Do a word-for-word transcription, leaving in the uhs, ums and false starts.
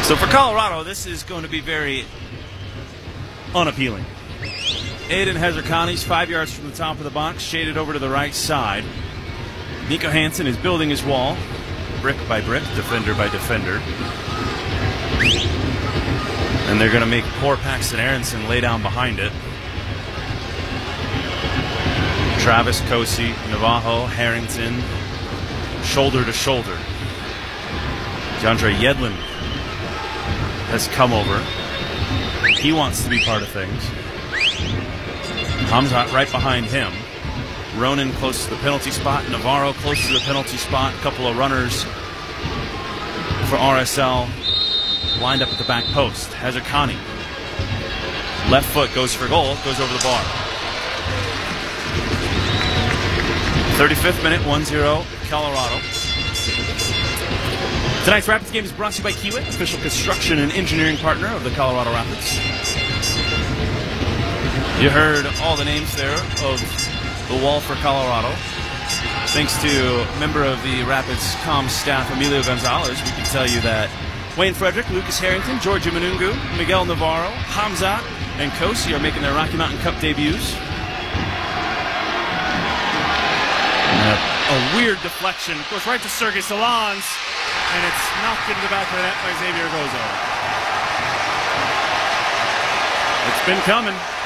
So for Colorado, this is going to be very unappealing. Aiden Hezarkhani's five yards from the top of the box, shaded over to the right side. Nico Hansen is building his wall, brick by brick, defender by defender. And they're going to make poor Paxton Aronson lay down behind it. Travis, Kosi, Navajo, Harrington, shoulder to shoulder. DeAndre Yedlin has come over. He wants to be part of things. Hamzat right behind him. Ronan close to the penalty spot. Navarro close to the penalty spot. A couple of runners for R S L lined up at the back post. Hezarkhani. Left foot goes for goal. Goes over the bar. thirty-fifth minute, one zero, Colorado. Tonight's Rapids game is brought to you by Kiewit, official construction and engineering partner of the Colorado Rapids. You heard all the names there of the wall for Colorado. Thanks to a member of the Rapids comm staff, Emilio Gonzalez, we can tell you that Wayne Frederick, Lucas Harrington, Georgia Manungu, Miguel Navarro, Hamzat, and Kosi are making their Rocky Mountain Cup debuts. A weird deflection goes right to Sergei Solans, and it's knocked into the back of the net by Xavier Gozo. It's been coming.